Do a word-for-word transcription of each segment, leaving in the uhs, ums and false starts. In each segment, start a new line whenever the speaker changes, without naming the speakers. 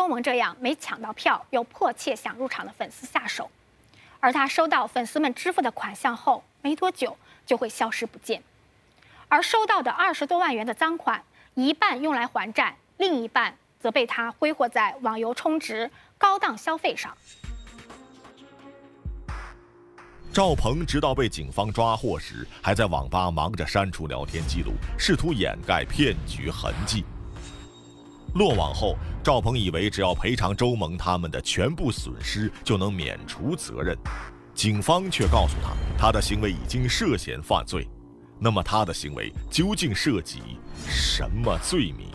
周萌这样没抢到票又迫切想入场的粉丝下手，而他收到粉丝们支付的款项后，没多久就会消失不见。而收到的二十多万元的赃款，一半用来还债，另一半则被他挥霍在网游充值、高档消费上。
赵鹏直到被警方抓获时，还在网吧忙着删除聊天记录，试图掩盖骗局痕迹。落网后，赵鹏以为只要赔偿周萌他们的全部损失就能免除责任，警方却告诉他，他的行为已经涉嫌犯罪。那么他的行为究竟涉及什么罪名？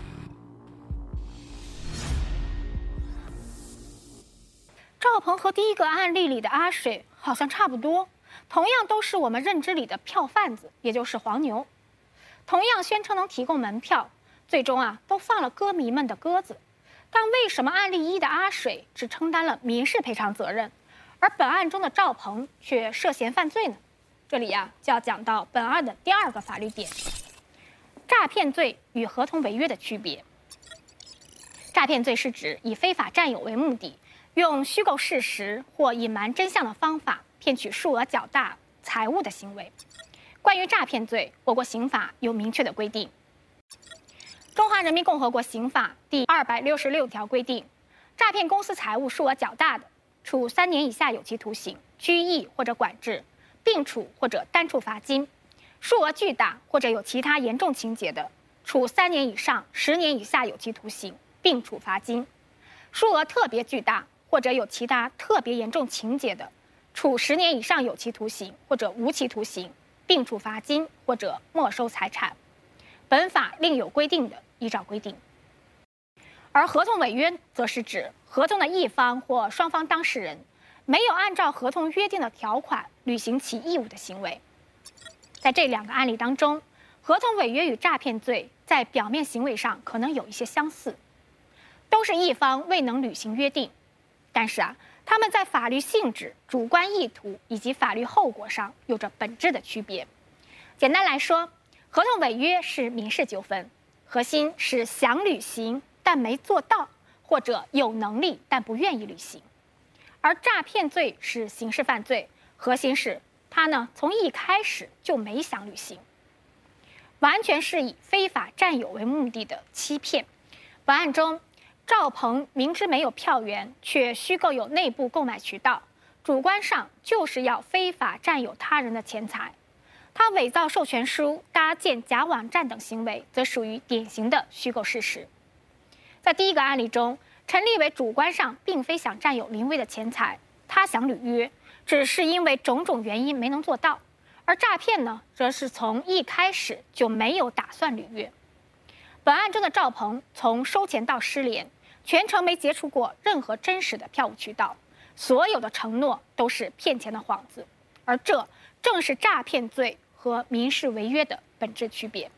赵鹏和第一个案例里的阿水好像差不多，同样都是我们认知里的票贩子，也就是黄牛。同样宣称能提供门票，最终啊都放了歌迷们的鸽子。但为什么案例一的阿水只承担了民事赔偿责任，而本案中的赵鹏却涉嫌犯罪呢？这里呀就要讲到本案的第二个法律点：诈骗罪与合同违约的区别。诈骗罪是指以非法占有为目的，用虚构事实或隐瞒真相的方法骗取数额较大财物的行为。关于诈骗罪，我国刑法有明确的规定。中华人民共和国刑法第二百六十六条规定，诈骗公司财物数额较大的，处三年以下有期徒刑、拘役或者管制，并处或者单处罚金；数额巨大或者有其他严重情节的，处三年以上十年以下有期徒刑，并处罚金；数额特别巨大或者有其他特别严重情节的，处十年以上有期徒刑或者无期徒刑，并处罚金或者没收财产。本法另有规定的，依照规定。而合同违约则是指合同的一方或双方当事人没有按照合同约定的条款履行其义务的行为。在这两个案例当中，合同违约与诈骗罪在表面行为上可能有一些相似，都是一方未能履行约定，但是啊，他们在法律性质、主观意图以及法律后果上有着本质的区别。简单来说，合同违约是民事纠纷，核心是想履行但没做到，或者有能力但不愿意履行；而诈骗罪是刑事犯罪，核心是他呢从一开始就没想履行，完全是以非法占有为目的的欺骗。本案中，赵鹏明知没有票源，却虚构有内部购买渠道，主观上就是要非法占有他人的钱财。他伪造授权书、搭建假网站等行为，则属于典型的虚构事实。在第一个案例中，陈立伟主观上并非想占有林薇的钱财，他想履约，只是因为种种原因没能做到；而诈骗呢，则是从一开始就没有打算履约。本案中的赵鹏从收钱到失联，全程没接触过任何真实的票务渠道，所有的承诺都是骗钱的幌子，而这正是诈骗罪和民事违约的本质区别。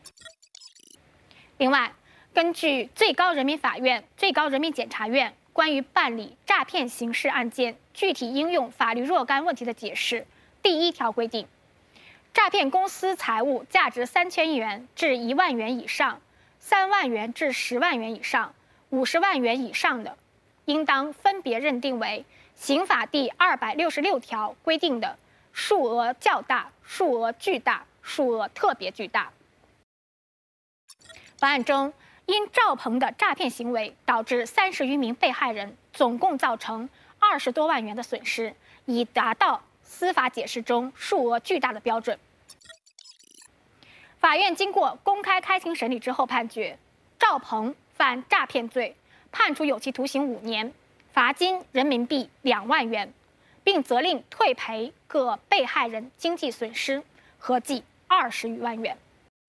另外，根据最高人民法院、最高人民检察院关于办理诈骗刑事案件具体应用法律若干问题的解释第一条规定，诈骗公司财物价值三千元至一万元以上、三万元至十万元以上、五十万元以上的，应当分别认定为刑法第二百六十六条规定的数额较大、数额巨大、数额特别巨大。本案中，因赵鹏的诈骗行为导致三十余名被害人总共造成二十多万元的损失，已达到司法解释中数额巨大的标准。法院经过公开开庭审理之后判决，赵鹏犯诈骗罪，判处有期徒刑五年，罚金人民币两万元，并责令退赔各被害人经济损失合计二十余万元。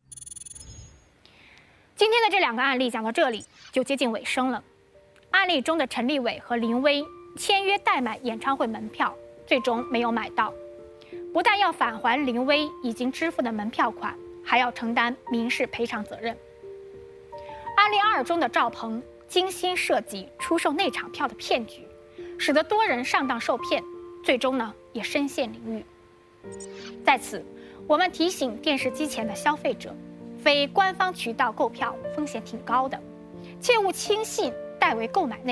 今天的这两个案例讲到这里就接近尾声了。案例中的陈立伟和林薇签约代买演唱会门票，最终没有买到，不但要返还林薇已经支付的门票款，还要承担民事赔偿责任。案例二中的赵鹏精心设计出售那场票的骗局，使得多人上当受骗，最终呢也身陷囹圄。在此，我们提醒电视机前的消费者，非官方渠道购票风险挺高的，切勿轻信代为购买内